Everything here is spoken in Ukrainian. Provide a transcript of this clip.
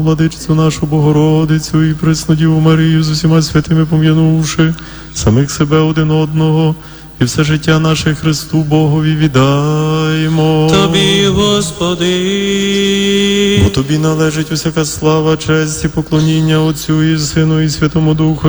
Владичицю нашу Богородицю і пресну Діву Марію з усіма святими пом'янувши самих себе один одного, і все життя наше Христу Богові віддаємо. Тобі, Господи, бо Тобі належить усяка слава, честь і поклоніння Отцю і Сину і Святому Духу,